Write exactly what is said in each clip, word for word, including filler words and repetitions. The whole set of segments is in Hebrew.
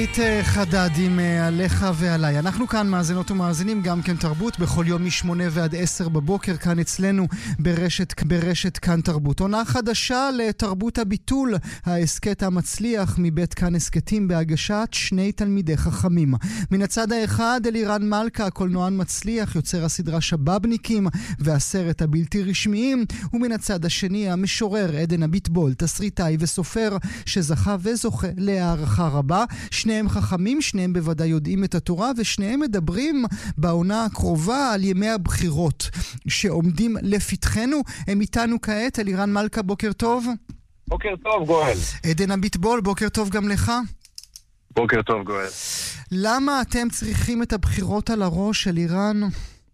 חדדים עליך ועליי. אנחנו כאן מאזינות ומאזינים גם כן תרבות בכל יום משמונה ועד עשר בבוקר כאן אצלנו ברשת, ברשת כאן תרבות. עונה חדשה לתרבות הביטול, ההסקט המצליח מבית כאן הסקטים בהגשת שני תלמידי חכמים. מן הצד האחד אלירן מלכה, קולנוען מצליח, יוצר הסדרה שבאבניקים והסרט הבלתי רשמיים, ומן הצד השני המשורר עדן הביטבול, תסריטאי וסופר שזכה וזוכה להערכה רבה. שניהם חכמים, שניהם בוודאי יודעים את התורה, ושניהם מדברים בעונה הקרובה על ימי הבחירות שעומדים לפתחנו. הם איתנו כעת. אלירן מלכה, בוקר טוב. בוקר טוב, גואל. עדן הביטבול, בוקר טוב גם לך. בוקר טוב, גואל. למה אתם צריכים את הבחירות על הראש, אלירן?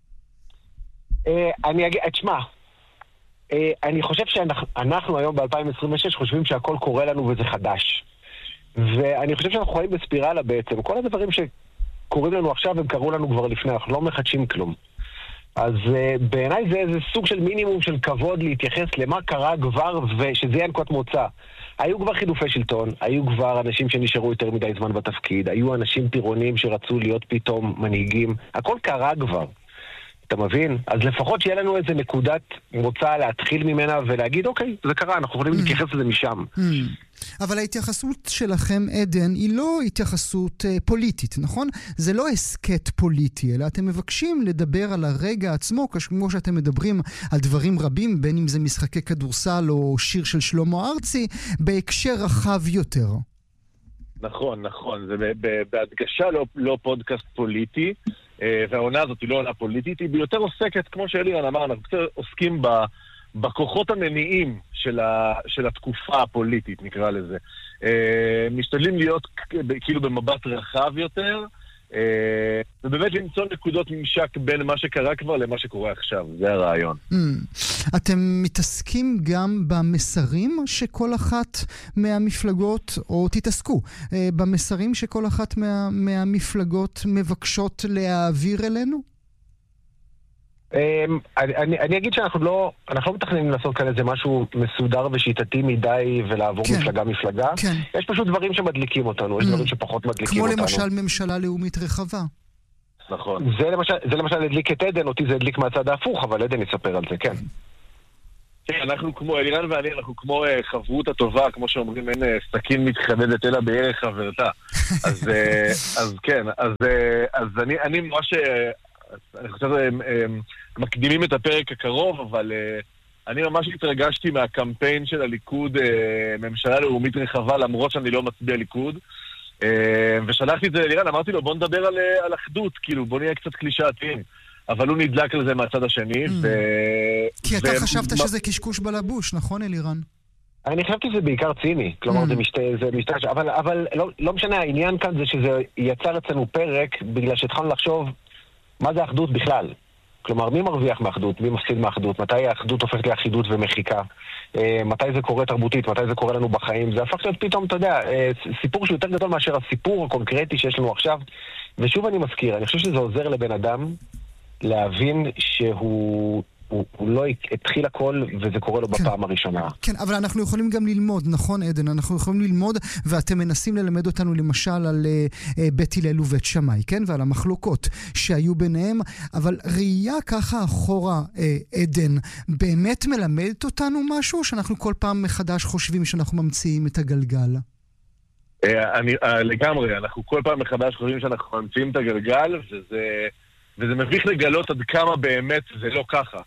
אה, אני אגיד, תשמע, אה, אני חושב שאנחנו היום ב-אלפיים עשרים ושש חושבים שהכל קורה לנו וזה חדש. ואני חושב שאנחנו חיים בספירלה בעצם. כל הדברים שקורים לנו עכשיו הם קרו לנו כבר לפני, אנחנו לא מחדשים כלום. אז uh, בעיניי זה איזה סוג של מינימום של כבוד להתייחס למה קרה כבר ושזה יהיה נקודת מוצא. היו כבר חילופי שלטון, היו כבר אנשים שנשארו יותר מדי זמן בתפקיד, היו אנשים טירונים שרצו להיות פתאום מנהיגים, הכל קרה כבר. אתה מבין? אז לפחות שיהיה לנו איזה נקודת מוצא להתחיל ממנה ולהגיד, אוקיי, זה קרה, אנחנו יכולים להתייחס לזה משם. אבל ההתייחסות שלכם, עדן, היא לא התייחסות פוליטית, נכון? זה לא הסקט פוליטי, אלא אתם מבקשים לדבר על הרגע עצמו, כמו שאתם מדברים על דברים רבים, בין אם זה משחקי כדורסל או שיר של שלמה ארצי, בהקשר רחב יותר. נכון, נכון. זה בהדגשה לא, לא פודקאסט פוליטי, והעונה הזאת היא לא עונה פוליטית, היא ביותר עוסקת, כמו שאלירן אמר, אנחנו קצת עוסקים ב, בכוחות המניעים של, ה, של התקופה הפוליטית, נקרא לזה. משתדלים להיות כאילו במבט רחב יותר, ובאמת למצוא נקודות ממשק בין מה שקרה כבר למה שקורה עכשיו. זה הרעיון. אתם מתעסקים גם במסרים שכל אחת מהמפלגות, או תתעסקו, במסרים שכל אחת מה, מהמפלגות מבקשות להעביר אלינו? אני, אני אגיד שאנחנו לא, אנחנו לא מתכננים לעשות כאן איזה משהו מסודר ושיטתי מדי ולעבור כן. מפלגה מפלגה. כן. יש פשוט דברים שמדליקים אותנו, יש mm. דברים שפחות מדליקים כמו אותנו. כמו למשל ממשלה לאומית רחבה. נכון. זה למשל, זה למשל הדליק את עדן, אותי זה הדליק מהצד ההפוך, אבל עדן יספר על זה, כן. כן, אנחנו כמו, אלירן ואני, אנחנו כמו חברות הטובה, כמו שאומרים, אין סכין מתחדדת אלא בערך חברתה. אז, אז כן, אז, אז אני, אני ממש... אני חושב מקדימים את הפרק הקרוב, אבל אני ממש התרגשתי מהקמפיין של הליכוד, ממשלה לאומית רחבה, למרות שאני לא מצביע ליכוד, ושלחתי את זה לאלירן, אמרתי לו בוא נדבר על, על אחדות, כאילו בוא נהיה קצת קלישאתיים, אבל הוא נדלק על זה מהצד השני. ו... כי אתה ו... חשבת ו... שזה קשקוש בלבוש, נכון אלירן? אני חשבתי שזה בעיקר ציני, כלומר זה משתה, זה משתה, אבל, אבל לא, לא משנה, העניין כאן זה שזה יצר אצלנו פרק, בגלל שהתחלנו לחשוב מה זה אחדות בכלל? כלומר, מי מרוויח מאחדות? מי מפסיד מאחדות? מתי האחדות הופכת לאחידות ומחיקה? אה, מתי זה קורה תרבותית? מתי זה קורה לנו בחיים? זה הפך להיות פתאום, אתה יודע, אה, סיפור שהוא יותר גדול מאשר הסיפור הקונקרטי שיש לנו עכשיו. ושוב אני מזכיר, אני חושב שזה עוזר לבן אדם להבין שהוא... הוא, הוא לא התחיל הכל וזה קורה לו כן. בפעם הראשונה. כן, אבל אנחנו יכולים גם ללמוד, נכון עדן? אנחנו יכולים ללמוד, ואתם מנסים ללמד אותנו למשל על uh, בית הלל ובית שמאי, כן? ועל המחלוקות שהיו ביניהם, אבל ראייה ככה אחורה, uh, עדן, באמת מלמדת אותנו משהו, שאנחנו כל פעם מחדש חושבים שאנחנו ממציאים את הגלגל? אני, לגמרי, אנחנו כל פעם מחדש חושבים שאנחנו ממציאים את הגלגל, וזה, וזה מביך לגלות עד כמה באמת זה לא ככה.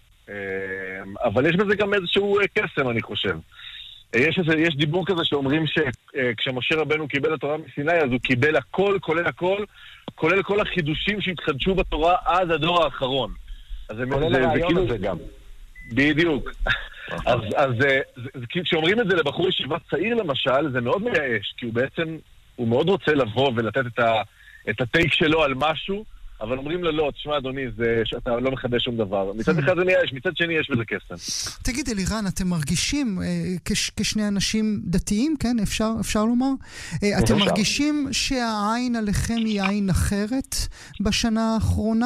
אבל יש בזה גם איזשהו קסם, אני חושב. יש, איזה, יש דיבור כזה שאומרים שכשמשה רבנו קיבל התורה מסיני, אז הוא קיבל הכל, כולל הכל, כולל כל החידושים שהתחדשו בתורה עד הדור האחרון. כולל הרעיון הזה גם. בדיוק. אז, אז כשאומרים את זה לבחור ישיבה צעיר למשל, זה מאוד מייאש, כי הוא בעצם, הוא מאוד רוצה לבוא ולתת את, ה, את הטייק שלו על משהו, אבל אומרים לו, לא, תשמע אדוני, זה שאתה לא מחדש שום דבר. מצד אחד זה נהיה, מצד שני יש בזה קסם. תגיד אלירן, אתם מרגישים, כש, כשני אנשים דתיים, כן, אפשר, אפשר לומר? אתם מרגישים שהעין עליכם היא עין אחרת בשנה האחרונה?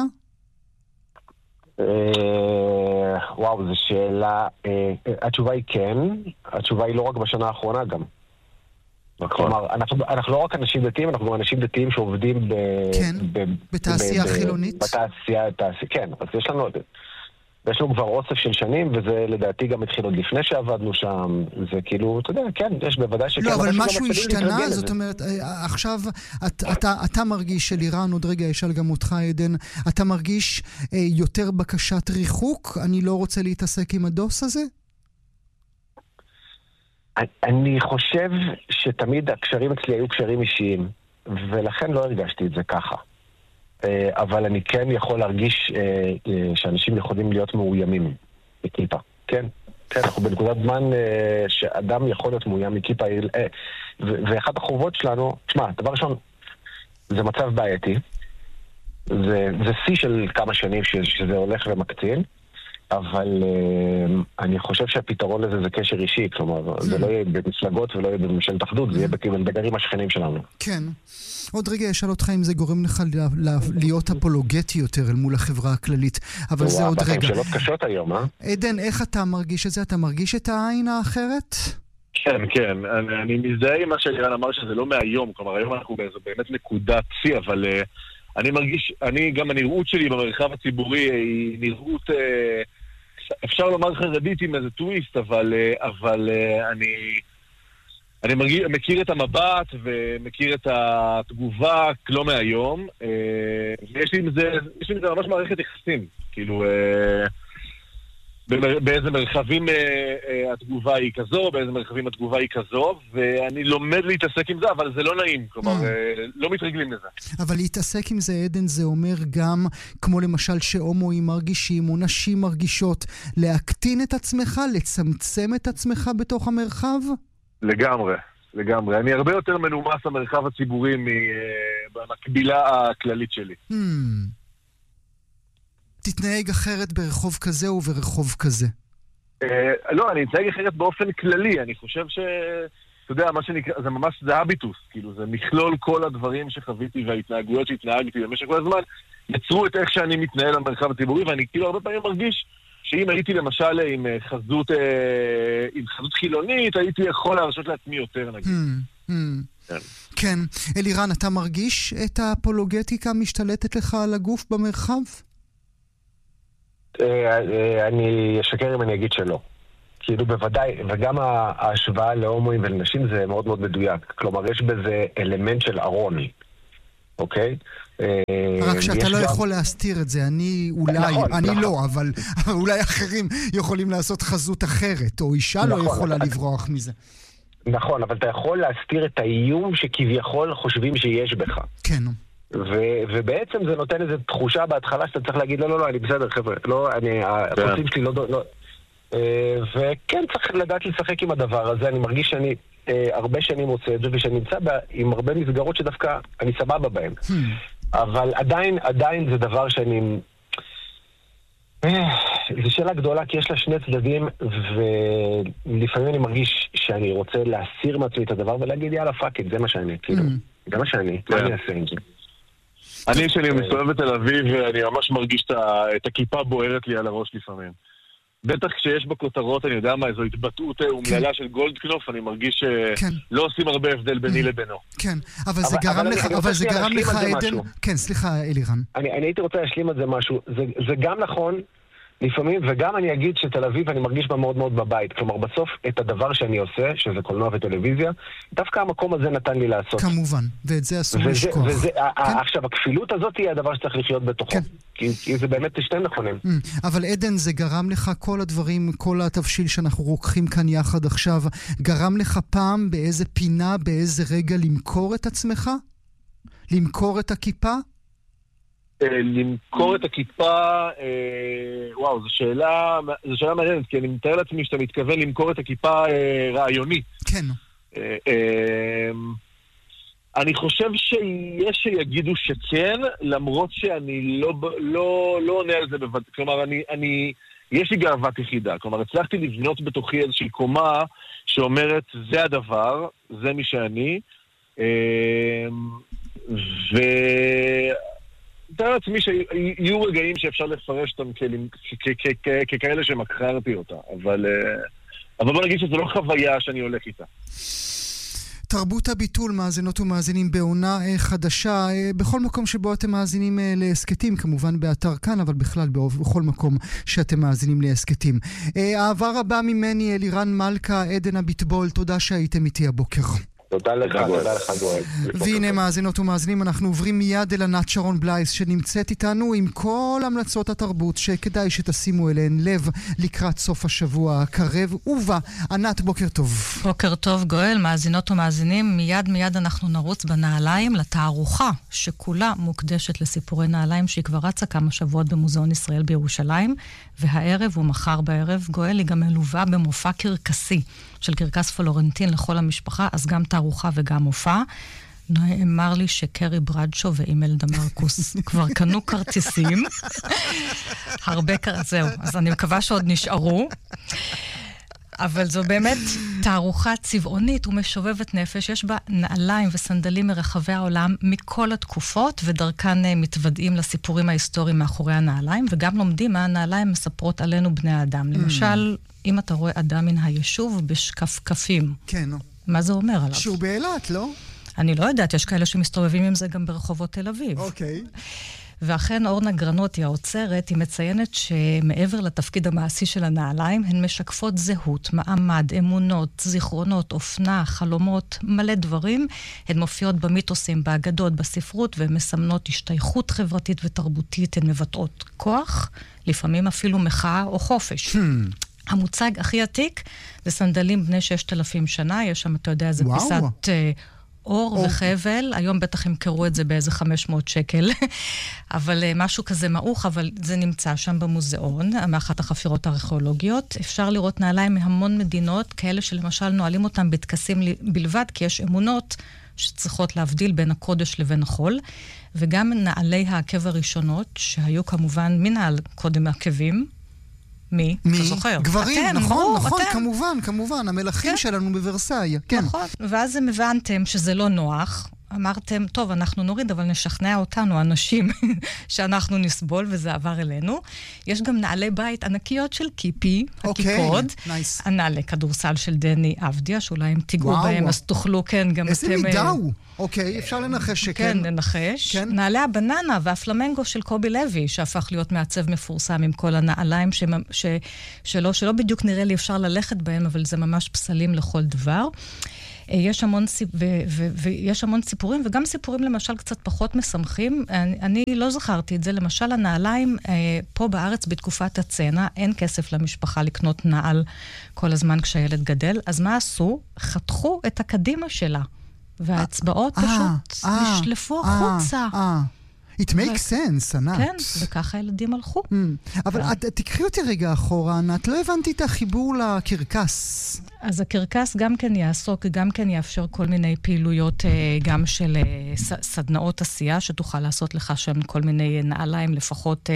וואו, זו שאלה. התשובה היא כן. התשובה היא לא רק בשנה האחרונה גם. כלומר, אנחנו, אנחנו לא רק אנשים דתיים, אנחנו גם אנשים דתיים שעובדים ב... כן, ב, בתעשייה ב, חילונית. בתעשייה, תעשייה, כן, אז יש לנו, יש לנו כבר אוסף של שנים, וזה לדעתי גם התחיל עוד לפני שעבדנו שם, זה כאילו, אתה יודע, כן, יש בוודאי שכן. לא, אבל משהו השתנה, זאת אומרת, עכשיו אתה, אתה, אתה מרגיש אלירן, עוד רגע ישאל גם אותך עדן, אתה מרגיש יותר בקשת ריחוק? אני לא רוצה להתעסק עם הדוס הזה? אני חושב שתמיד הקשרים אצלי היו קשרים אישיים, ולכן לא הרגשתי את זה ככה. אבל אני כן יכול להרגיש שאנשים יכולים להיות מאוימים מכיפה. כן, כן, אנחנו בנקודת זמן שאדם יכול להיות מאוים מכיפה, ואחת החובות שלנו, תשמע, דבר ראשון, זה מצב בעייתי, זה, זה שיא של כמה שנים שזה הולך ומקצין, אבל uh, אני חושב שהפתרון לזה זה קשר אישי, כלומר, זה לא יהיה במפלגות ולא יהיה בממשלת אחדות, זה יהיה בגרים השכנים שלנו. כן. עוד רגע אשאל אותך אם זה גורם לך להיות אפולוגטי יותר אל מול החברה הכללית, אבל זה עוד רגע. שאלות קשות היום, אה? עדן, איך אתה מרגיש את זה? אתה מרגיש את העין האחרת? כן, כן. אני, אני מזדהה עם מה שאלירן אמר שזה לא מהיום, כלומר, היום אנחנו באיזו באמת נקודת צי, אבל uh, אני מרגיש, אני, גם הנראות שלי במרחב הציבורי היא נראות... Uh, אפשר לומר חרדית עם איזה טוויסט, אבל, אבל אני, אני מרגיש, מכיר את המבט ומכיר את התגובה לא מהיום, ויש לי עם זה, יש לי עם זה ממש מערכת יחסים, כאילו, באיזה מרחבים התגובה היא כזו, באיזה מרחבים התגובה היא כזו, ואני לומד להתעסק עם זה, אבל זה לא נעים, כלומר, לא מתרגלים לזה. אבל להתעסק עם זה, עדן, זה אומר גם, כמו למשל שהומואים מרגישים, או נשים מרגישות, להקטין את עצמך, לצמצם את עצמך בתוך המרחב? לגמרי, לגמרי. אני הרבה יותר מנומס המרחב הציבורי במקבילה הכללית שלי. Hmm. תתנהג אחרת ברחוב כזה וברחוב כזה? לא, אני אתנהג אחרת באופן כללי. אני חושב ש... אתה יודע, מה שנקרא, זה ממש, זה הביטוס. כאילו, זה מכלול כל הדברים שחוויתי וההתנהגויות שהתנהגתי במשך כל הזמן, יצרו את איך שאני מתנהל במרחב הציבורי, ואני כאילו הרבה פעמים מרגיש שאם הייתי למשל עם חזות, עם חזות חילונית, הייתי יכול להרשות לעצמי יותר, נגיד. כן. אלירן, אתה מרגיש את האפולוגטיקה משתלטת לך על הגוף במרחב? אני אשקר אם אני אגיד שלא. כאילו בוודאי, וגם ההשוואה להומואים ולנשים זה מאוד מאוד מדויק. כלומר, יש בזה אלמנט של ארון. אוקיי? רק שאתה לא יכול להסתיר את זה. אני אולי, אני לא, אבל אולי אחרים יכולים לעשות חזות אחרת, או אישה לא יכולה לברוח מזה. נכון, אבל אתה יכול להסתיר את האיום שכביכול חושבים שיש בך. כן. ו- ובעצם זה נותן איזו תחושה בהתחלה שאתה צריך להגיד, לא, לא, לא, אני בסדר, חבר'ה, לא, אני, הפרצים שלי לא, לא, וכן צריך לדעת לשחק עם הדבר הזה, אני מרגיש שאני הרבה שנים עושה את זה, ושאני נמצא עם הרבה מסגרות שדווקא אני סבבה בהן. אבל עדיין, עדיין זה דבר שאני... זו שאלה גדולה, כי יש לה שני צדדים, ולפעמים אני מרגיש שאני רוצה להסיר מעצמי את הדבר, ולהגיד, יאללה, פאק את, זה מה שאני, כאילו, זה מה שאני, מה אני אעשה עם זה? אני שאני מסתובב בתל אביב, ואני ממש מרגיש את הכיפה בוערת לי על הראש לפעמים. בטח כשיש בכותרות, אני יודע מה, איזו התבטאות אומללה של גולדקנופ, אני מרגיש שלא עושים הרבה הבדל ביני לבינו. כן, אבל זה גרם לך, אבל זה גרם לך עדן... כן, סליחה, אלירן. אני הייתי רוצה להשלים על זה משהו. זה גם נכון, לפעמים, וגם אני אגיד שתל אביב אני מרגיש בה מאוד מאוד בבית. כלומר, בסוף את הדבר שאני עושה, שזה קולנוע וטלוויזיה, דווקא המקום הזה נתן לי לעשות. כמובן, ואת זה אסור לשכוח. עכשיו, הכפילות הזאת היא הדבר שצריך לחיות בתוכו. כי זה באמת שתי נכונים. אבל עדן, זה גרם לך כל הדברים, כל התבשיל שאנחנו רוקחים כאן יחד עכשיו, גרם לך פעם באיזה פינה, באיזה רגע למכור את עצמך? למכור את הכיפה? למכור את הכיפה, וואו, זו שאלה, זו שאלה מעניינת, כי אני מתאר לעצמי שאתה מתכוון למכור את הכיפה רעיונית. כן. אני חושב שיש שיגידו שכן, למרות שאני לא, לא, לא עונה על זה בבד... כלומר, אני, אני, יש לי גאוות יחידה. כלומר, הצלחתי לבנות בתוכי איזושהי קומה שאומרת, זה הדבר, זה מי שאני, ו... מתאר לעצמי שיהיו רגעים שאפשר לפרש אותם ככאלה שמכרתי אותה, אבל בוא נגיד שזו לא חוויה שאני הולך איתה. תרבות הביטול, מאזינות ומאזינים בעונה חדשה, בכל מקום שבו אתם מאזינים להסקטים, כמובן באתר כאן, אבל בכלל בכל מקום שאתם מאזינים להסקטים. אהבה רבה ממני, אלירן מלכה, עדן הביטבול, תודה שהייתם איתי הבוקר. תודה לך, תודה לך גואל. והנה מאזינות ומאזינים, אנחנו עוברים מיד אל ענת שרון בלייס שנמצאת איתנו עם כל המלצות התרבות שכדאי שתשימו אליהן לב לקראת סוף השבוע הקרב ובא. ענת, בוקר טוב. בוקר טוב גואל, מאזינות ומאזינים, מיד מיד אנחנו נרוץ בנעליים לתערוכה שכולה מוקדשת לסיפורי נעליים שהיא כבר רצה כמה שבועות במוזיאון ישראל בירושלים, והערב ומחר בערב גואל היא גם מלווה במופע קרקסי של קרקס פלורנטין לכל המשפחה, אז גם תערוכה וגם מופע. נאמר לי שקרי ברדשו ואימלדה מרקוס כבר קנו כרטיסים. הרבה כרטיסים, זהו. אז אני מקווה שעוד נשארו. אבל זו באמת תערוכה צבעונית ומשובבת נפש. יש בה נעליים וסנדלים מרחבי העולם מכל התקופות, ודרכן מתוודעים לסיפורים ההיסטוריים מאחורי הנעליים, וגם לומדים מה הנעליים מספרות עלינו בני האדם. למשל, אם אתה רואה אדם מן היישוב בשקפקפים. כן. מה זה אומר עליו? שהוא באילת, לא? אני לא יודעת, יש כאלה שמסתובבים עם זה גם ברחובות תל אביב. אוקיי. ואכן אורנה גרנות, היא האוצרת, היא מציינת שמעבר לתפקיד המעשי של הנעליים, הן משקפות זהות, מעמד, אמונות, זיכרונות, אופנה, חלומות, מלא דברים. הן מופיעות במיתוסים, באגדות, בספרות, והן מסמנות השתייכות חברתית ותרבותית, הן מבטאות כוח, לפעמים אפילו מחאה או חופש. Hmm. המוצג הכי עתיק זה סנדלים בני ששת אלפים שנה, יש שם, אתה יודע, איזה וואו. פיסת אור או... וחבל, היום בטח הם קראו את זה באיזה חמש מאות שקל, אבל משהו כזה מעוך, אבל זה נמצא שם במוזיאון, מאחת החפירות הארכיאולוגיות. אפשר לראות נעליים מהמון מדינות, כאלה שלמשל נועלים אותם בטקסים בלבד, כי יש אמונות שצריכות להבדיל בין הקודש לבין החול, וגם נעלי העקב הראשונות, שהיו כמובן מנעל קודם העקבים, מי? מי? אתה זוכר? גברים, אתם, נכון, ברור, נכון, אתם. כמובן, כמובן, המלכים כן. שלנו בוורסאי. כן. נכון, ואז הם הבנתם שזה לא נוח, אמרתם, טוב, אנחנו נוריד, אבל נשכנע אותנו, אנשים, שאנחנו נסבול, וזה עבר אלינו. יש גם נעלי בית ענקיות של קיפי, הקיפוד, okay, nice. הנעלי כדורסל של דני אבדיה, שאולי אם תיגעו בהם, אז תוכלו, כן, גם איזה אתם... איזה מידה הוא? אוקיי, אפשר לנחש שכן. כן, ננחש. כן. נעלי הבננה והפלמנגו של קובי לוי, שהפך להיות מעצב מפורסם עם כל הנעליים ש... ש... שלא, שלא בדיוק נראה לי אפשר ללכת בהם, אבל זה ממש פסלים לכל דבר. יש המון, סיפ... ו... ו... ויש המון סיפורים, וגם סיפורים למשל קצת פחות משמחים. אני, אני לא זכרתי את זה. למשל, הנעליים פה בארץ בתקופת הצנע, אין כסף למשפחה לקנות נעל כל הזמן כשהילד גדל. אז מה עשו? חתכו את הקדימה שלה. והאצבעות פשוט נשלפו החוצה. It makes sense, ענת. כן, וככה הילדים הלכו. אבל תקחי אותי רגע אחורה, ענת, לא הבנתי את החיבור לקרקס. אז הקרקס גם כן יעסוק, גם כן יאפשר כל מיני פעילויות, גם של סדנאות עשייה, שתוכל לעשות לך שם כל מיני נעליים, לפחות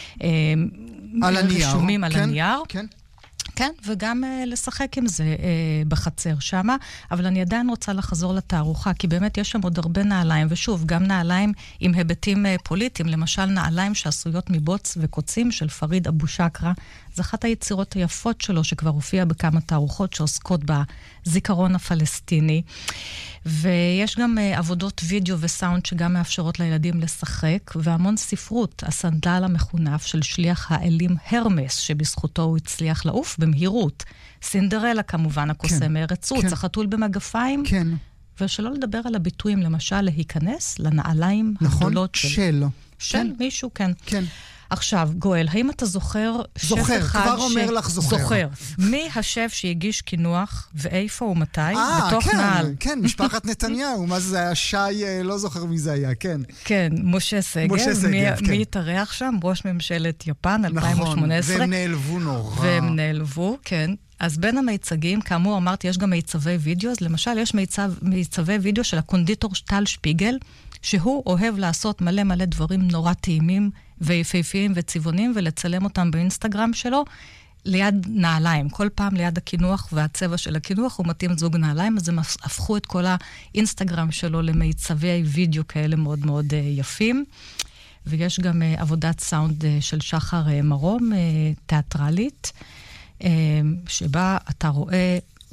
על הנייר. רשומים על הנייר. כן. כן, וגם uh, לשחק עם זה uh, בחצר שמה, אבל אני עדיין רוצה לחזור לתערוכה, כי באמת יש שם עוד הרבה נעליים, ושוב, גם נעליים עם היבטים uh, פוליטיים, למשל נעליים שעשויות מבוץ וקוצים של פריד אבו שקרה, זו אחת היצירות היפות שלו, שכבר הופיע בכמה תערוכות שעוסקות בזיכרון הפלסטיני, ויש גם uh, עבודות וידאו וסאונד שגם מאפשרות לילדים לשחק, והמון ספרות, הסנדל המחונף של שליח האלים הרמס, שבזכותו הוא הצליח לעוף במהירות. סינדרלה כמובן, הקוסם מארץ סוץ, כן. החתול במגפיים. כן. ושלא לדבר על הביטויים, למשל, להיכנס לנעליים נכון? הגדולות של... של. של כן. מישהו, כן. כן. עכשיו, גואל, האם אתה זוכר... זוכר, כבר ש... אומר לך זוכר. זוכר. מי השף שהגיש כינוח, ואיפה ומתי, בתוך כן, נעל? כן, משפחת נתניהו, מה זה היה? שי, לא זוכר מי זה היה, כן. כן, משה סגב. משה סגב, מי, כן. מי התארח שם? ראש ממשלת יפן, אלפיים שמונה עשרה. נכון, והם נעלבו נורא. והם נעלבו, כן. אז בין המיצגים, כאמור אמרתי, יש גם מיצבי וידאו, אז למשל יש מיצב, מיצבי וידאו של הקונדיטור טל שפיגל, שהוא אוהב לעשות מלא מלא דברים נורא טעימים ויפהפיים וצבעונים, ולצלם אותם באינסטגרם שלו, ליד נעליים. כל פעם ליד הכינוח והצבע של הכינוח, הוא מתאים זוג נעליים, אז הם הפכו את כל האינסטגרם שלו למיצבי וידאו כאלה מאוד מאוד יפים. ויש גם עבודת סאונד של שחר מרום, תיאטרלית, שבה אתה רואה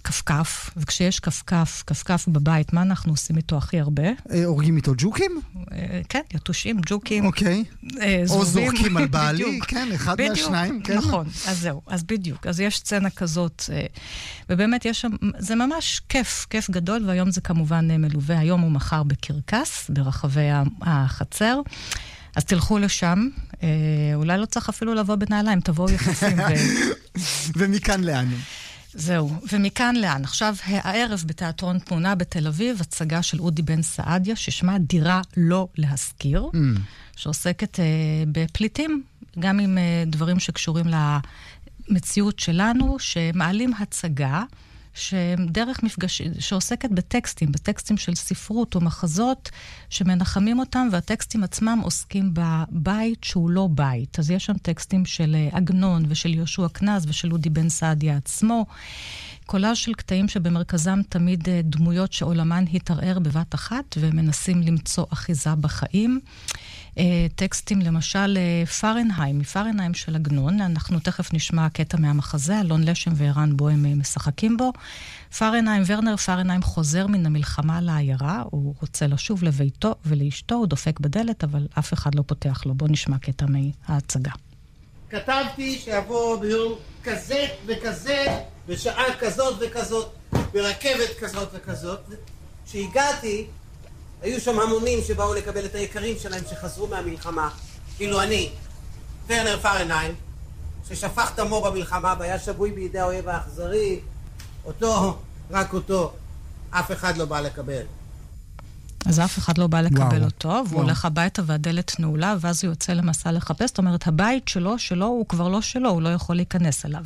כפכף, וכשיש כפכף, כפכף בבית, מה אנחנו עושים איתו הכי הרבה? הורגים איתו ג'וקים? כן, יתושים, ג'וקים. אוקיי. זבובים. או זורקים על בעלי, כן, אחד מהשניים. בדיוק, נכון, אז זהו, אז בדיוק. אז יש סצנה כזאת, ובאמת יש שם, זה ממש כיף, כיף גדול, והיום זה כמובן מלווה, היום הוא מחר בקרקס, ברחבי החצר. אז תלכו לשם, אה, אולי לא צריך אפילו לבוא בנעליים, תבואו יחסים. ו... ומכאן לאן? זהו, ומכאן לאן. עכשיו, הערב בתיאטרון תמונה בתל אביב, הצגה של אודי בן סעדיה, ששמה דירה לא להשכיר, mm. שעוסקת אה, בפליטים, גם עם אה, דברים שקשורים למציאות שלנו, שמעלים הצגה, שדרך מפגש, שעוסקת בטקסטים, בטקסטים של ספרות ומחזות, שמנחמים אותם, והטקסטים עצמם עוסקים בבית שהוא לא בית. אז יש שם טקסטים של עגנון ושל יהושע כנז ושל אודי בן סעדיה עצמו. קולאז' של קטעים שבמרכזם תמיד דמויות שעולמן התערער בבת אחת, ומנסים למצוא אחיזה בחיים. טקסטים למשל פרנהיים, מפרנהיים של עגנון, אנחנו תכף נשמע קטע מהמחזה, אלון לשם וערן בוהם משחקים בו. פרנהיים, ורנר פרנהיים חוזר מן המלחמה לעיירה, הוא רוצה לשוב לביתו ולאשתו, הוא דופק בדלת, אבל אף אחד לא פותח לו. בוא נשמע קטע מההצגה. כתבתי שיבוא ביום כזה וכזה, בשעה כזאת וכזאת, ברכבת כזאת וכזאת. כשהגעתי, היו שם המונים שבאו לקבל את היקרים שלהם שחזרו מהמלחמה, כאילו אני, ורנר פרנהיים, ששפך את המור במלחמה והיה שבוי בידי האויב האכזרי, אותו, רק אותו, אף אחד לא בא לקבל. אז אף אחד לא בא לקבל וואו. אותו, והוא וואו. הולך הביתה והדלת נעולה, ואז הוא יוצא למסע לחפש. זאת אומרת, הבית שלו, שלו, הוא כבר לא שלו, הוא לא יכול להיכנס אליו.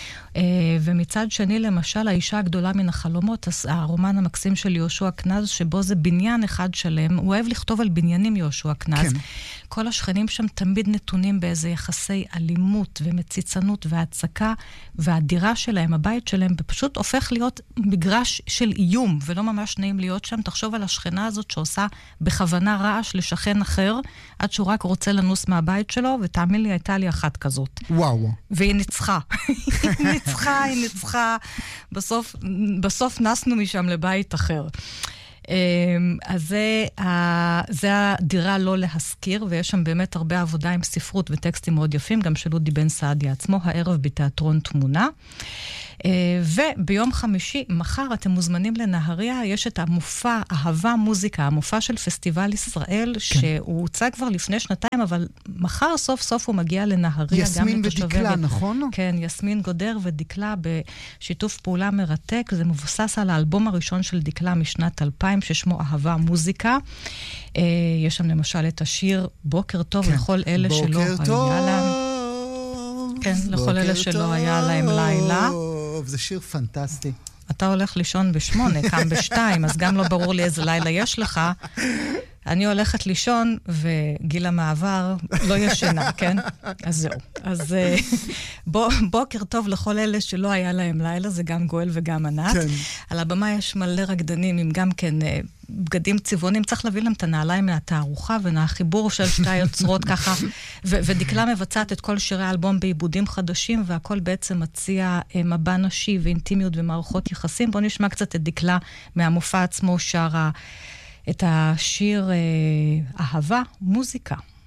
ומצד שני, למשל, האישה הגדולה מן החלומות, הרומן המקסים של יהושע כנז, שבו זה בניין אחד שלם, הוא אוהב לכתוב על בניינים יהושע כנז. כן. כל השכנים שם תמיד נתונים באיזה יחסי אלימות ומציצנות והצקה, והדירה שלהם, הבית שלהם, פשוט הופך להיות מגרש של איום, ולא ממש נעים להיות שם. תחשוב על השכנה הזאת שעושה בכוונה רעש לשכן אחר, עד שהוא רק רוצה לנוס מהבית שלו, ותאמין לי, הייתה לי אחת כזאת. וואו. והיא ניצחה. היא ניצחה, היא ניצחה. בסוף, בסוף נסנו משם לבית אחר. אז זה, זה הדירה לא להשכיר, ויש שם באמת הרבה עבודה עם ספרות וטקסטים מאוד יפים, גם של אודי בן סעדיה עצמו, הערב בתיאטרון תמונה. וביום חמישי, מחר אתם מוזמנים לנהריה, יש את המופע אהבה מוזיקה, המופע של פסטיבל ישראל, כן. שהוא הוצא כבר לפני שנתיים, אבל מחר סוף סוף הוא מגיע לנהריה. יסמין ודקלה, ו... נכון? כן, יסמין גודר ודקלה בשיתוף פעולה מרתק, זה מבוסס על האלבום הראשון של דקלה משנת אלפיים, ששמו אהבה מוזיקה. יש שם למשל את השיר בוקר טוב כן. לכל אלה שלא היה להם. כן, לכל אלה שלא היה להם לילה. זה שיר פנטסטי. אתה הולך לישון בשמונה, קם בשתיים, אז גם לא ברור לי איזה לילה יש לך. אני הולכת לישון, וגיל המעבר לא ישנה, כן? אז זהו. אז בוקר טוב לכל אלה שלא היה להם לילה, זה גם גואל וגם ענת. כן. על הבמה יש מלא רקדנים, עם גם כן בגדים צבעונים, צריך להביא להם את הנעליים מהתערוכה, והחיבור של שתי היוצרות ככה, ו- ודקלה מבצעת את כל שירי האלבום בעיבודים חדשים, והכל בעצם מציע מבע נשי ואינטימיות ומערכות יחסים. בואו נשמע קצת את דקלה מהמופע עצמו, שרה את השיר אהבה מוזיקה.